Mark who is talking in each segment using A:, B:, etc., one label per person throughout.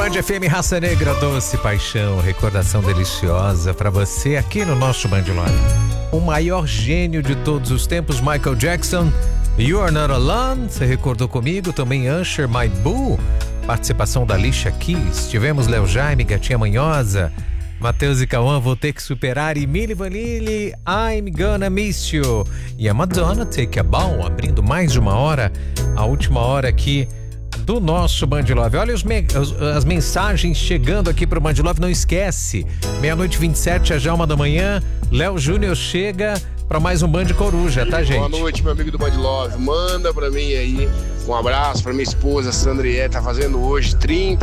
A: Band FM Raça Negra, doce paixão, recordação deliciosa pra você aqui no nosso Band Love. O maior gênio de todos os tempos, Michael Jackson, You Are Not Alone, você recordou comigo, também Usher, My Boo, participação da Alicia Keys, tivemos Léo Jaime, Gatinha Manhosa, Matheus e Cauã, Vou Ter Que Superar, e Milli Vanilli, I'm Gonna Miss You, e a Madonna, Take a Bow, abrindo mais de uma hora, a última hora aqui do nosso Band Love. Olha as mensagens chegando aqui pro Band Love, não esquece, 00:27, já 1h, Léo Júnior chega para mais um Band Coruja, tá, gente?
B: Boa noite, meu amigo do Band Love, manda pra mim aí um abraço pra minha esposa Sandrié, tá fazendo hoje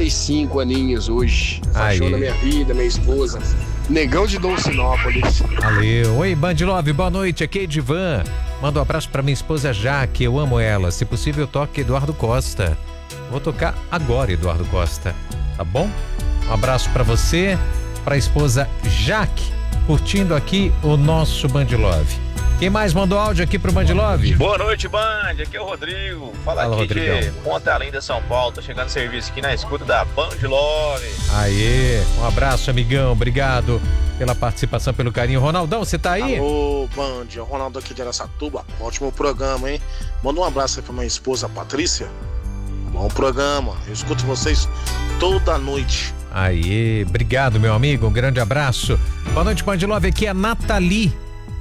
B: 35 aninhos hoje, paixão da minha vida, minha esposa, Negão de Dolcinópolis.
A: Valeu. Oi, Band Love, boa noite, aqui é Edivan, manda um abraço pra minha esposa Jaque, eu amo ela, se possível toque Eduardo Costa. Vou tocar agora, Eduardo Costa, tá bom? Um abraço pra você, pra esposa Jaque, curtindo aqui o nosso Band Love. Quem mais mandou áudio aqui pro Band Love?
C: Boa noite, Band. Aqui é o Rodrigo. Fala aqui
A: Rodrigão.
C: de Ponta Linda, São Paulo. Tô chegando no serviço aqui na escuta da Band Love.
A: Aê, um abraço, amigão. Obrigado pela participação, pelo carinho. Ronaldão, você tá aí?
D: Alô, Band. É o Ronaldo aqui de Araçatuba. Ótimo programa, hein? Manda um abraço aí pra minha esposa, Patrícia. Bom programa. Eu escuto vocês toda noite.
A: Aê, obrigado, meu amigo. Um grande abraço. Boa noite, Band Love. Aqui é a Nathalie.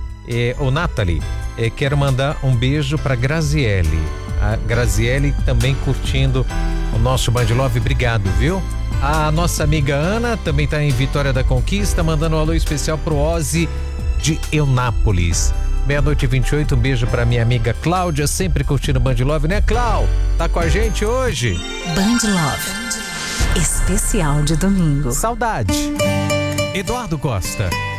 A: Nathalie, quero mandar um beijo pra Graziele. A Graziele também curtindo o nosso Band Love. Obrigado, viu? A nossa amiga Ana também tá em Vitória da Conquista, mandando um alô especial pro Ozzy de Eunápolis. 00:28, um beijo pra minha amiga Cláudia, sempre curtindo o Band Love, né, Clau? Tá com a gente hoje?
E: Band Love, especial de domingo.
A: Saudade. Eduardo Costa.